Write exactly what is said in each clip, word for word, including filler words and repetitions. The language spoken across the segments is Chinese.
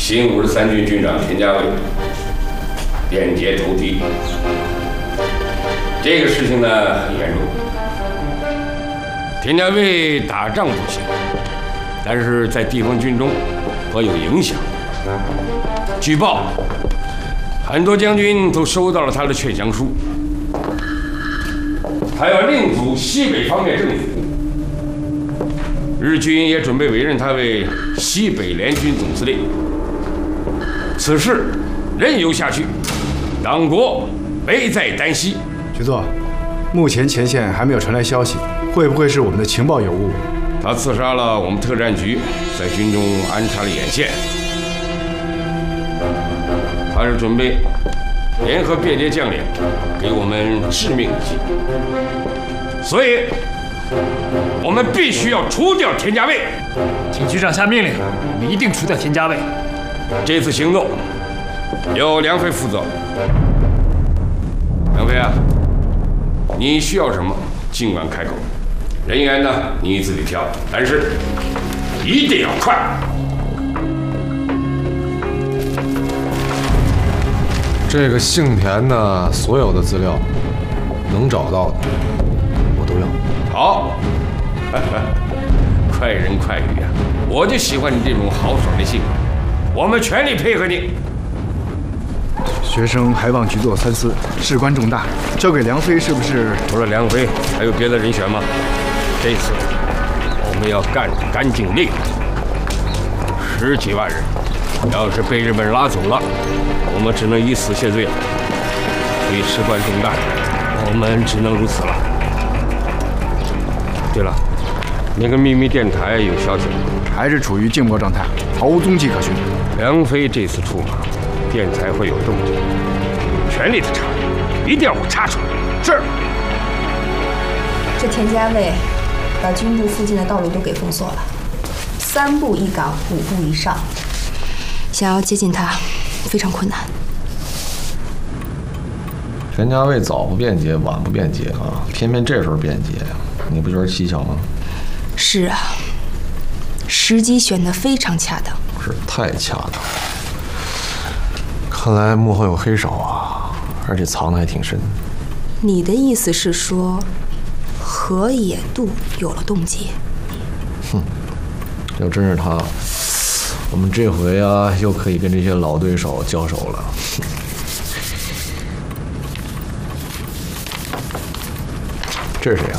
新五十三军军长田家卫变节投敌。这个事情呢很严重。田家卫打仗不行，但是在地方军中颇有影响。据报，很多将军都收到了他的劝降书。他要另组西北方面政府。日军也准备委任他为西北联军总司令。此事任由下去，党国危在旦夕。 局座，目前前线还没有传来消息，会不会是我们的情报有误？ 他刺杀了我们特战局在军中安插的眼线。他是准备联合便捷将领给我们致命一击，所以我们必须要除掉田家卫。 请局长下命令，我们一定除掉田家卫。 这次行动由梁飞负责。梁飞啊，你需要什么尽管开口，人员呢你自己挑，但是一定要快。 这个姓田的所有的资料，能找到的，我都要。 好，快人快语啊！我就喜欢你这种豪爽的性格，我们全力配合你。 学生还望局座三思，事关重大，交给梁飞是不是？ 除了梁飞，还有别的人选吗？这次我们要干干净利落，十几万人，要是被日本人拉走了，我们只能以死谢罪了。所以事关重大，我们只能如此了。对了，那个秘密电台有消息吗？ 还是处于静默状态，毫无踪迹可寻。 梁飞这次出马，电台会有动静，全力的查，一定要给我查出来。是。 这田家卫把军部附近的道路都给封锁了，三步一岗，五步一哨，想要接近他非常困难。 田家卫早不便捷，晚不便捷啊，偏偏这时候便捷呀，你不觉得蹊跷吗？ 是啊，时机选得非常恰当。 是太恰当。看来幕后有黑手啊，而且藏得还挺深。 你的意思是说，河野渡有了动机？ 哼，要真是他，我们这回啊又可以跟这些老对手交手了。这是谁啊？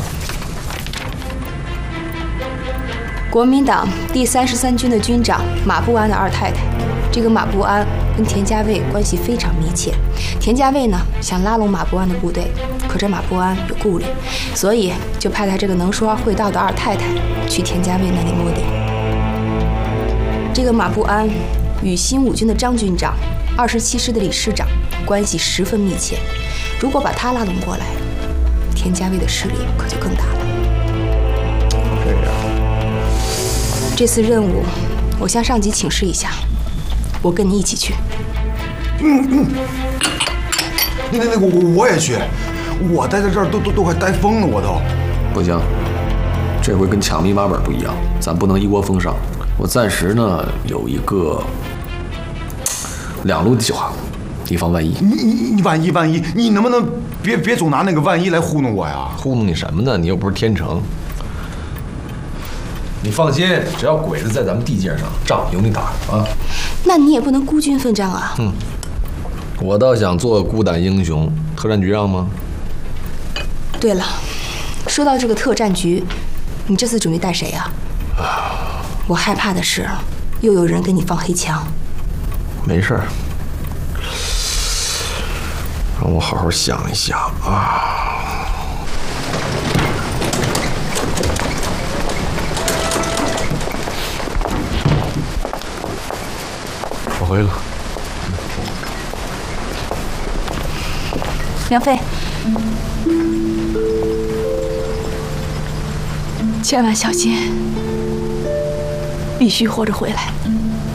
国民党第三十三军的军长马步安的二太太。这个马步安跟田家卫关系非常密切。田家卫呢想拉拢马步安的部队，可这马步安有顾虑，所以就派他这个能说话会道的二太太去田家卫那里摸底。这个马步安与新五军的张军长、二十七师的李师长关系十分密切，如果把他拉拢过来，田家卫的势力可就更大了。 这样， 这次任务，我向上级请示一下，我跟你一起去。 嗯嗯，那那那个我我也去，我待在这儿都都都快待疯了，我都。 不行，这回跟抢密码本不一样，咱不能一窝蜂上。我暂时呢有一个两路计划，以防万一。 你你你万一万一，你能不能别别总拿那个万一来糊弄我呀？ 糊弄你什么呢？你又不是天成。你放心，只要鬼子在咱们地界上，仗有你打啊！ 那你也不能孤军奋战啊！ 嗯，我倒想做个孤胆英雄，特战局让吗？ 对了，说到这个特战局，你这次准备带谁啊？我害怕的是，又有人给你放黑枪。 没事儿，让我好好想一想啊。我回了。 梁飞，千万小心，必须活着回来。